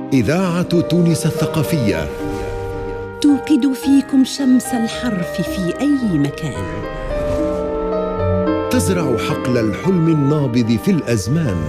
إذاعة تونس الثقافية توقد فيكم شمس الحرف في أي مكان، تزرع حقل الحلم النابض في الأزمان.